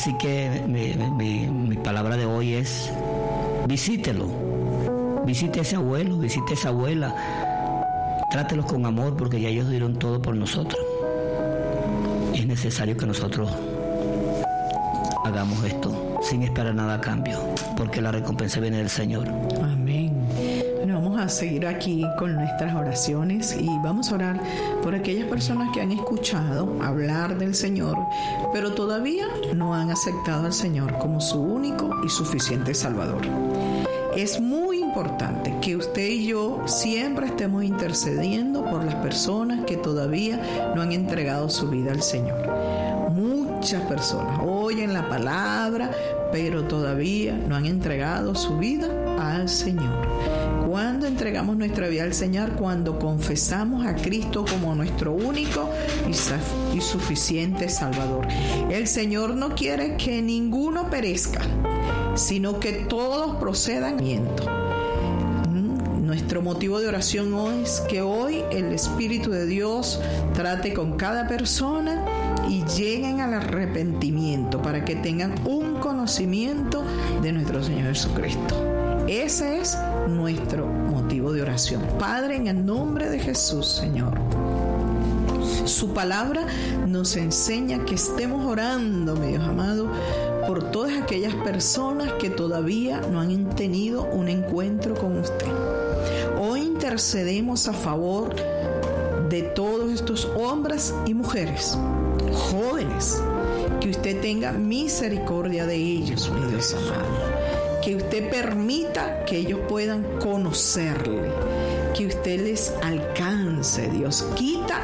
Así que mi palabra de hoy es: visítelo, visite a ese abuelo, visite a esa abuela, trátelos con amor, porque ya ellos dieron todo por nosotros. Es necesario que nosotros hagamos esto sin esperar nada a cambio, porque la recompensa viene del Señor. Amén. Bueno, vamos a seguir aquí con nuestras oraciones y vamos a orar por aquellas personas que han escuchado hablar del Señor, pero todavía no han aceptado al Señor como su único y suficiente Salvador. Es muy importante que usted y yo siempre estemos intercediendo por las personas que todavía no han entregado su vida al Señor. Muchas personas oyen la palabra, pero todavía no han entregado su vida al Señor. Cuando entregamos nuestra vida al Señor, cuando confesamos a Cristo como nuestro único y suficiente Salvador. El Señor no quiere que ninguno perezca, sino que todos procedan a miento. Nuestro motivo de oración hoy es que hoy el Espíritu de Dios trate con cada persona y lleguen al arrepentimiento para que tengan un conocimiento de nuestro Señor Jesucristo. Ese es nuestro motivo de oración. Padre, en el nombre de Jesús, Señor, su palabra nos enseña que estemos orando, mi Dios amado, por todas aquellas personas que todavía no han tenido un encuentro con usted. Hoy intercedemos a favor de todos estos hombres y mujeres, jóvenes, que usted tenga misericordia de ellos, mi Dios amado. Que usted permita que ellos puedan conocerle, que usted les alcance, Dios. Quita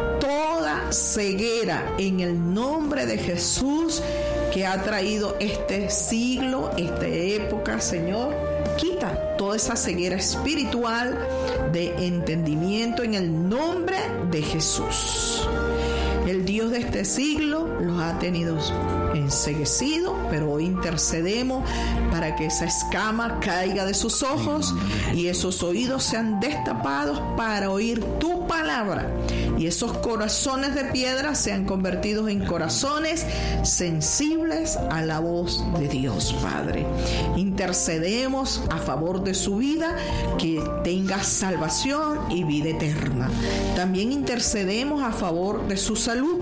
toda ceguera en el nombre de Jesús que ha traído este siglo, esta época, Señor. Quita toda esa ceguera espiritual de entendimiento en el nombre de Jesús. El Dios de este siglo los ha tenido enceguecidos, pero hoy intercedemos para que esa escama caiga de sus ojos y esos oídos sean destapados para oír tu palabra, y esos corazones de piedra sean convertidos en corazones sensibles a la voz de Dios, Padre. Intercedemos a favor de su vida, que tenga salvación y vida eterna. También intercedemos a favor de su salud,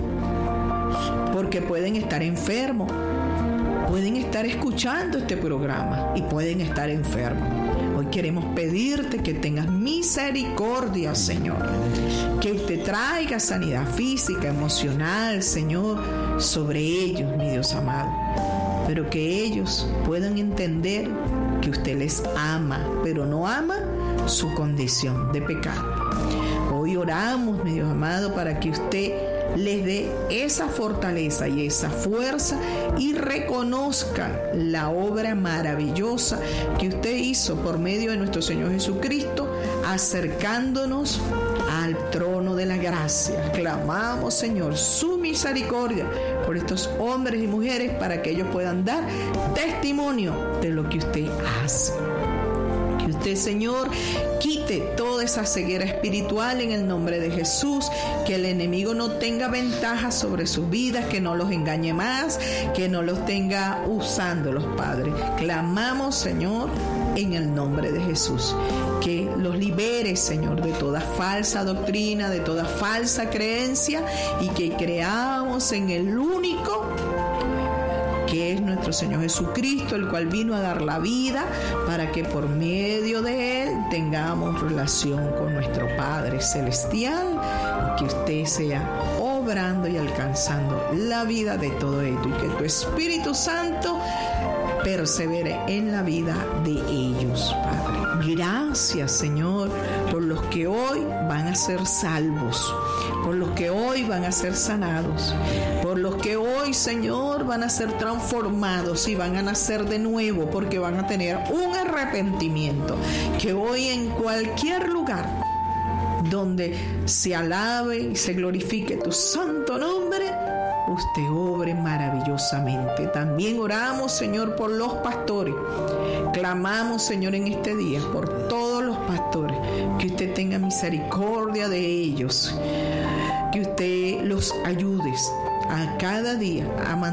porque pueden estar enfermos, pueden estar escuchando este programa y pueden estar enfermos. Hoy queremos pedirte que tengas misericordia, Señor, que usted traiga sanidad física, emocional, Señor, sobre ellos, mi Dios amado, pero que ellos puedan entender que usted les ama, pero no ama su condición de pecado. Hoy oramos, mi Dios amado, para que usted les dé esa fortaleza y esa fuerza y reconozcan la obra maravillosa que usted hizo por medio de nuestro Señor Jesucristo, acercándonos al trono de la gracia. Clamamos, Señor, su misericordia por estos hombres y mujeres para que ellos puedan dar testimonio de lo que usted hace. Que usted, Señor, quite toda esa ceguera espiritual en el nombre de Jesús, que el enemigo no tenga ventaja sobre sus vidas, que no los engañe más, que no los tenga usándolos, Padre. Clamamos, Señor, en el nombre de Jesús, que los libere, Señor, de toda falsa doctrina, de toda falsa creencia, y que creamos en el único que es nuestro Señor Jesucristo, el cual vino a dar la vida para que por medio de Él tengamos relación con nuestro Padre Celestial, y que usted sea obrando y alcanzando la vida de todo esto, y que tu Espíritu Santo persevere en la vida de ellos, Padre. Gracias, Señor, por los que hoy van a ser salvos, por los que hoy van a ser sanados, por los que hoy, Señor, van a ser transformados y van a nacer de nuevo, porque van a tener un arrepentimiento. Que hoy en cualquier lugar donde se alabe y se glorifique tu santo nombre, usted obre maravillosamente. También oramos, Señor, por los pastores. Clamamos, Señor, en este día por todos los pastores, que usted tenga misericordia de ellos, que usted los ayude a cada día a mantener